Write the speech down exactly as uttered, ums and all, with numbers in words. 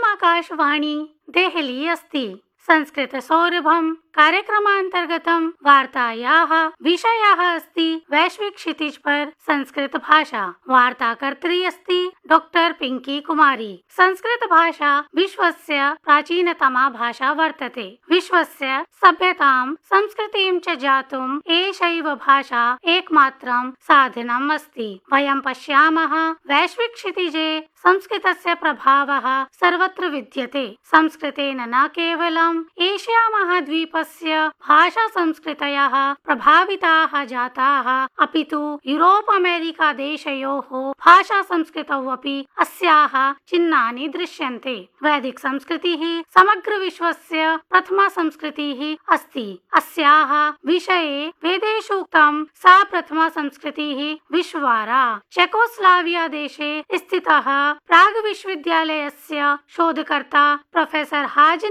इयम् आकाशवाणी देहली अस्ति। संस्कृत सौरभम् कार्यक्रमान्तर्गतं वार्तायाः विषयः अस्ति वैश्विक क्षितिज पर संस्कृत भाषा। वार्ताकर्त्री अस्ति डॉक्टर पिंकी कुमारी। संस्कृत भाषा विश्वस्य प्राचीनतमा भाषा वर्तते। विश्वस्य सभ्यतां संस्कृतिं च ज्ञातुम् एषैव भाषा एकमात्रं साधनम् अस्ति। वयं पश्यामः वैश्विक क्षितिजे संस्कृतस्य प्रभावः सर्वत्र विद्यते। संस्कृतेन न केवलम् एशिया महाद्वीपस्य भाषा संस्कृतयः प्रभाविताः जाताः, अपितु यूरोप अमेरिका देशयोः भाषा संस्कृतौ अपि अस्याः चिह्नानि दृश्यन्ते। वैदिक संस्कृतिः समग्र विश्वस्य प्रथमा संस्कृतिः अस्ति। अस्याः विषये वेदेषु उक्तं सा प्रथमा संस्कृतिः विश्ववारा। चेकोस्लाविया देशे स्थितः प्राग विश्वविद्यालयस्य शोधकर्ता प्रोफेसर हाज